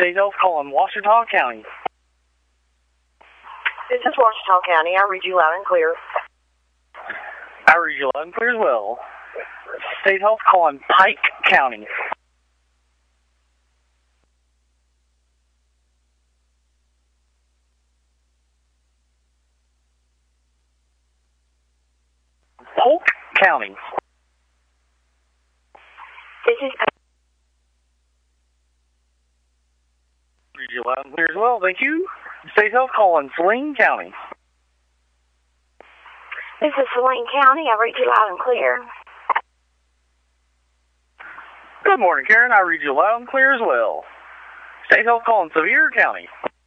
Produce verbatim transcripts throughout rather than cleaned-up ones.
State Health calling Ouachita County. This is Ouachita County. I read you loud and clear. I read you loud and clear as well. State Health calling Pike County. Polk County. This is... Read you loud and clear as well. Thank you. State Health calling Saline County. This is Saline County. I read you loud and clear. Good morning, Karen. I read you loud and clear as well. State Health calling Sevier County.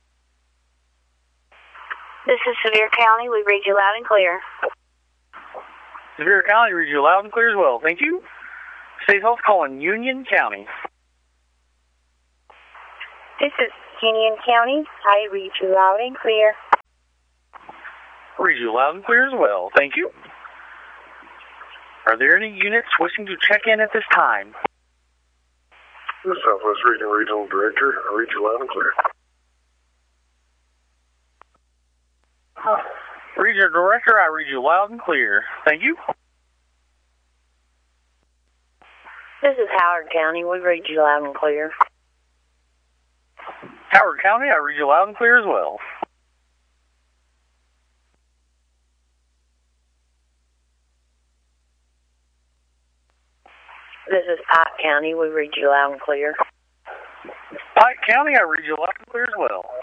This is Sevier County. We read you loud and clear. Sevier County reads you loud and clear as well. Thank you. State Health calling Union County. This is Union County. I read you loud and clear. Read you loud and clear as well. Thank you. Are there any units wishing to check in at this time? The Southwest Region Regional Director. I read you loud and clear. Uh, Regional Director, I read you loud and clear. Thank you. This is Howard County. We read you loud and clear. Howard County, I read you loud and clear as well. This is Pike County. We read you loud and clear. Pike County, I read you loud and clear as well.